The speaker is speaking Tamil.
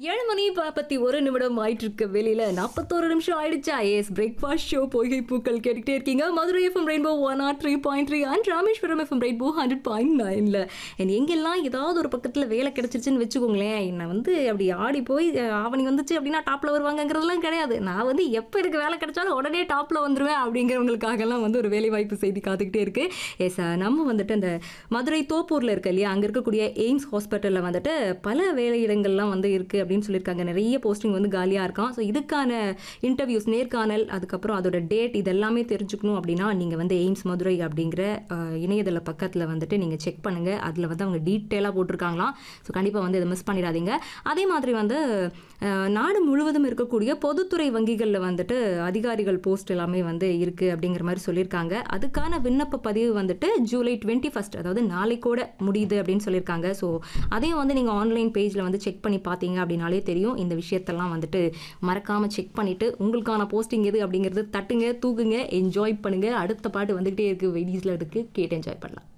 7 மணி 41 நிமிடம் ஆயிட்டு இருக்கு. வெளியில 41 நிமிஷம் ஆயிடுச்சா? எஸ் பிரேக்ஃபாஸ்ட் ஷோ பொய்கை பூக்கள் கேட்டுக்கிட்டே இருக்கீங்க. Madurai FM rainbow 103.3 and Rameswaram FM rainbow 100.9ல. எங்கெல்லாம் ஏதாவது ஒரு பக்கத்துல வேலை கிடைச்சிருச்சுன்னு வச்சுக்கோங்களேன், என்னை அப்படி ஆடி போய் ஆவணி வந்துச்சு அப்படின்னா டாப்ல வருவாங்கங்கிறதுலாம் கிடையாது. நான் எப்போ எனக்கு வேலை கிடைச்சாலும் உடனே டாப்ல வந்துருவேன் அப்படிங்கிறவங்களுக்காகலாம் ஒரு வேலை வாய்ப்பு செய்தி காத்துக்கிட்டே இருக்கு. எஸ் நம்ம அந்த மதுரை தோப்பூர்ல இருக்கு இல்லையா, அங்க இருக்கக்கூடிய எய்ம்ஸ் ஹாஸ்பிட்டல்ல பல வேலையிடங்கள்லாம் இருக்கு அப்படின்னு சொல்லியிருக்காங்க. நிறைய போஸ்டிங் காலியாக இருக்கான். ஸோ இதுக்கான இன்டர்வியூஸ், நேர்காணல், அதுக்கப்புறம் அதோட டேட் இதெல்லாமே தெரிஞ்சுக்கணும் அப்படின்னா நீங்கள் எய்ம்ஸ் மதுரை அப்படிங்கிற இணையதள பக்கத்தில் நீங்கள் செக் பண்ணுங்கள். அதில் அவங்க டீட்டெயிலாக போட்டிருக்காங்களாம். ஸோ கண்டிப்பாக இதை மிஸ் பண்ணிடாதீங்க. அதே மாதிரி நாடு முழுவதும் இருக்கக்கூடிய பொதுத்துறை வங்கிகளில் அதிகாரிகள் போஸ்ட் எல்லாமே இருக்குது அப்படிங்கிற மாதிரி சொல்லியிருக்காங்க. அதுக்கான விண்ணப்ப பதிவு ஜூலை 21 அதாவது நாளைக்கூட முடியுது அப்படின்னு சொல்லியிருக்காங்க. ஸோ அதையும் நீங்கள் ஆன்லைன் பேஜில் செக் பண்ணி பார்த்தீங்க அப்படின்னாலே தெரியும். இந்த விஷயத்தெல்லாம் மறக்காமல் செக் பண்ணிவிட்டு உங்களுக்கான போஸ்டிங் எது அப்படிங்கிறது தட்டுங்க, தூக்குங்க, என்ஜாய் பண்ணுங்கள். அடுத்த பாட்டு வந்துகிட்டே இருக்குது, வெடிஸில் இருக்குது, கேட்டு என்ஜாய் பண்ணலாம்.